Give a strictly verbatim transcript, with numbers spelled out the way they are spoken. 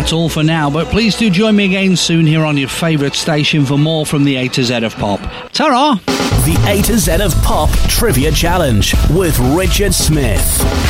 that's all for now, but please do join me again soon here on your favourite station for more from the A to Z of Pop. Ta-ra! The A to Z of Pop Trivia Challenge with Richard Smith.